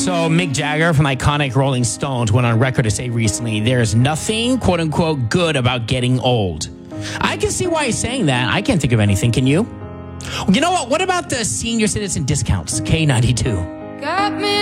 So Mick Jagger from iconic Rolling Stones went on record to say recently, there's nothing, quote unquote, good about getting old. I can see why he's saying that. I can't think of anything. Can you? You know what? What about the senior citizen discounts, K92? Got me